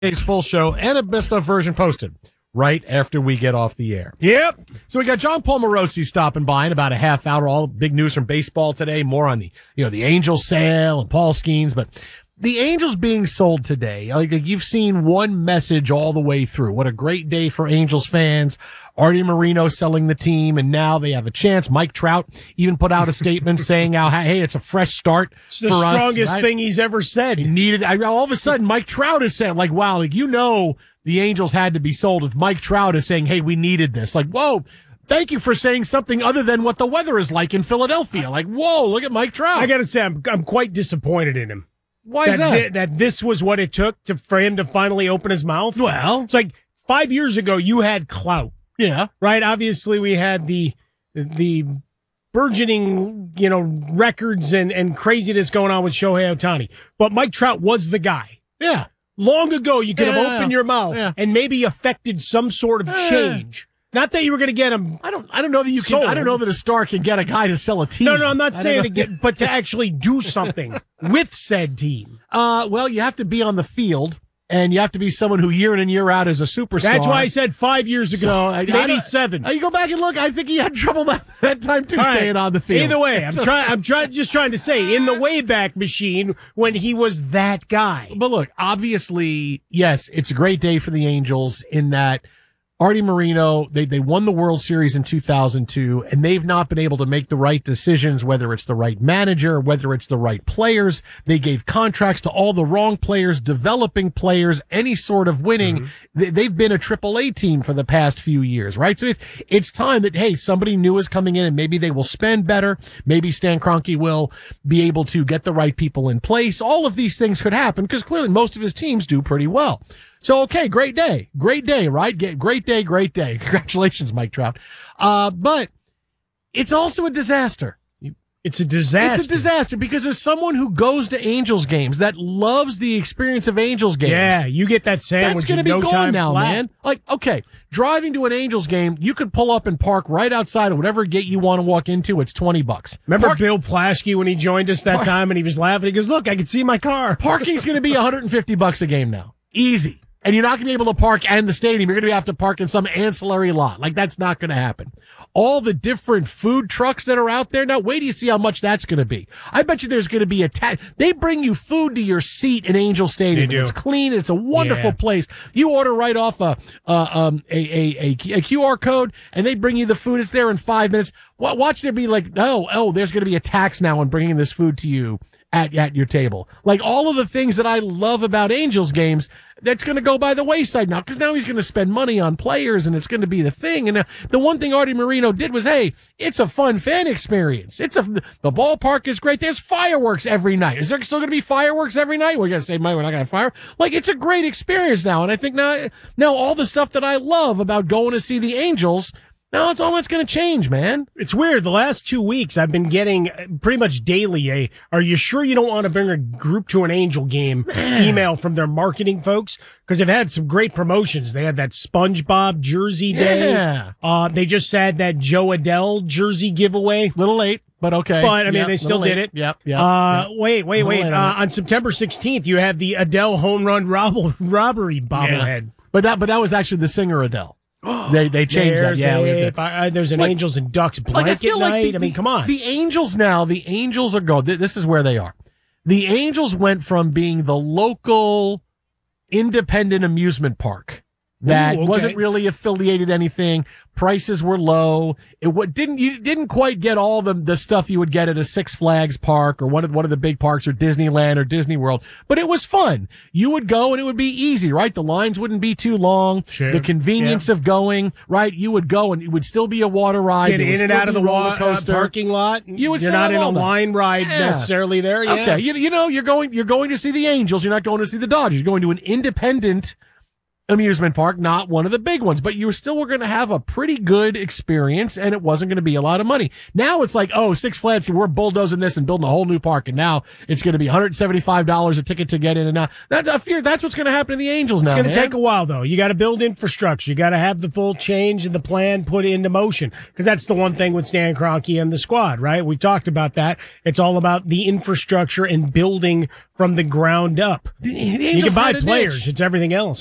Today's full show and a best of version posted right after we get off the air. Yep. So we got John Paul Morosi stopping by in about a half hour. All big news from baseball today. More on the Angels sale and Paul Skeens, but the Angels being sold today. Like you've seen one message all the way through. What a great day for Angels fans. Artie Moreno selling the team, and now they have a chance. Mike Trout even put out a statement saying, hey, it's a fresh start it's the for us. strongest thing he's ever said. He needed, all of a sudden, Mike Trout is saying, like, wow, like, the Angels had to be sold. If Mike Trout is saying, hey, we needed this. Like, whoa, thank you for saying something other than what the weather is like in Philadelphia. Like, whoa, look at Mike Trout. I got to say, I'm quite disappointed in him. Why is that? That this was what it took for him to finally open his mouth? Well, it's like 5 years ago, you had clout. Yeah. Right? Obviously, we had the burgeoning, records and craziness going on with Shohei Ohtani. But Mike Trout was the guy. Yeah. Long ago, you could have opened your mouth and maybe affected some sort of change. Not that you were going to get him. I don't know that you can. I don't know that a star can get a guy to sell a team. No, I'm not saying to get, but to actually do something with said team. Well, you have to be on the field. And you have to be someone who year in and year out is a superstar. That's why I said 5 years ago, so, maybe 7. You go back and look. I think he had trouble that time too, staying on the field. Either way, I'm just trying to say, in the Wayback Machine, when he was that guy. But look, obviously, yes, it's a great day for the Angels in that Artie Moreno, they won the World Series in 2002, and they've not been able to make the right decisions, whether it's the right manager, whether it's the right players. They gave contracts to all the wrong players, developing players, any sort of winning. Mm-hmm. They've been a AAA team for the past few years, right? So it's time that, hey, somebody new is coming in and maybe they will spend better. Maybe Stan Kroenke will be able to get the right people in place. All of these things could happen because clearly most of his teams do pretty well. So, okay, great day, right? Great day. Congratulations, Mike Trout. But it's also a disaster. It's a disaster. It's a disaster because as someone who goes to Angels games, that loves the experience of Angels games. Yeah, you get that sandwich. That's going to be gone now, flat. man. Like, okay, driving to an Angels game, you could pull up and park right outside of whatever gate you want to walk into. It's $20. Remember Bill Plaschke when he joined us that time and he was laughing? He goes, "Look, I can see my car." Parking's going to be $150 a game now. Easy. And you're not going to be able to park and the stadium. You're going to have to park in some ancillary lot. Like, that's not going to happen. All the different food trucks that are out there now, wait till you see how much that's going to be. I bet you there's going to be they bring you food to your seat in Angel Stadium. They do. It's clean. It's a wonderful place. You order right off a QR code and they bring you the food. It's there in 5 minutes. Watch there be like, oh, there's going to be a tax now on bringing this food to you at your table. Like all of the things that I love about Angels games, that's going to go by the wayside now because now he's going to spend money on players and it's going to be the thing. And the one thing Artie Moreno did was, hey, it's a fun fan experience. The ballpark is great. There's fireworks every night. Is there still going to be fireworks every night? We're going to say, we're not going to have fire. Like, it's a great experience now. And I think now all the stuff that I love about going to see the Angels, now it's all that's going to change, man. It's weird. The last 2 weeks, I've been getting pretty much daily are you sure you don't want to bring a group to an Angel game email from their marketing folks? Because they've had some great promotions. They had that SpongeBob jersey day. Yeah. They just had that Joe Adele jersey giveaway. Little late, but okay. But, I mean, they still did it. Yep. Wait. On September 16th, you have the Adele home run robbery bobblehead. Yeah. But that was actually the singer Adele. They changed that. Yeah, there's an Angels and Ducks blanket night. I mean, come on. The Angels are going. This is where they are. The Angels went from being the local independent amusement park that wasn't really affiliated anything. Prices were low. You didn't quite get all the stuff you would get at a Six Flags park or one of the big parks or Disneyland or Disney World, but it was fun. You would go and it would be easy, right? The lines wouldn't be too long. Sure. The convenience of going, right? You would go and it would still be a water ride. Get in and out of the roller coaster parking lot. You're not in a line ride necessarily there. Yeah. Okay. You're going to see the Angels. You're not going to see the Dodgers. You're going to an independent amusement park, not one of the big ones, but you still were going to have a pretty good experience, and it wasn't going to be a lot of money. Now it's like, oh, Six Flags, we're bulldozing this and building a whole new park, and now it's going to be $175 a ticket to get in, and now I fear that's what's going to happen to the Angels now. It's going to take a while, though. You got to build infrastructure. You got to have the full change and the plan put into motion, because that's the one thing with Stan Kroenke and the squad, right? We talked about that. It's all about the infrastructure and building from the ground up. You can buy players. It's everything else.